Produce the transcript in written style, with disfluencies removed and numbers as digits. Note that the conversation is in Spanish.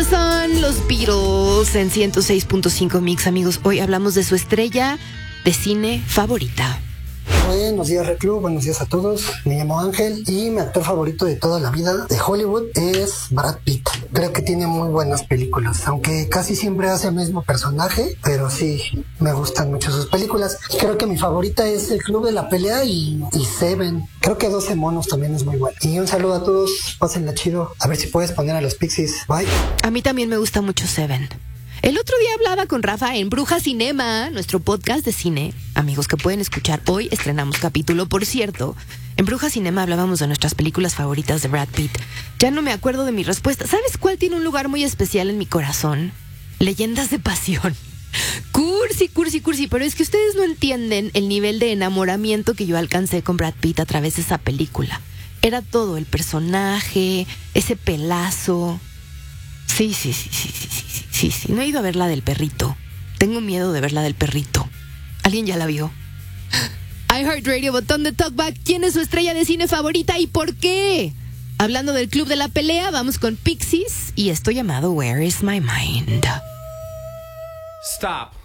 Son los Beatles en 106.5 Mix, amigos. Hoy hablamos de su estrella de cine favorita. Buenos días, Red Club. Buenos días a todos. Me llamo Ángel y mi actor favorito de toda la vida de Hollywood es Brad Pitt. Creo que tiene muy buenas películas, aunque casi siempre hace el mismo personaje, pero sí, me gustan mucho sus películas. Creo que mi favorita es El Club de la Pelea y Seven. Creo que 12 monos también es muy buena. Y un saludo a todos. Pásenla chido. A ver si puedes poner a los Pixies. Bye. A mí también me gusta mucho Seven. El otro día hablaba con Rafa en Bruja Cinema, nuestro podcast de cine. Amigos que pueden escuchar, hoy estrenamos capítulo, por cierto. En Bruja Cinema hablábamos de nuestras películas favoritas de Brad Pitt. Ya no me acuerdo de mi respuesta. ¿Sabes cuál tiene un lugar muy especial en mi corazón? Leyendas de Pasión. Cursi, pero es que ustedes no entienden el nivel de enamoramiento que yo alcancé con Brad Pitt a través de esa película. Era todo, el personaje, ese pelazo. Sí. No he ido a ver la del perrito. Tengo miedo de ver la del perrito. ¿Alguien ya la vio? iHeartRadio, botón de talkback. ¿Quién es su estrella de cine favorita y por qué? Hablando del Club de la Pelea, vamos con Pixies y esto llamado Where is My Mind. Stop.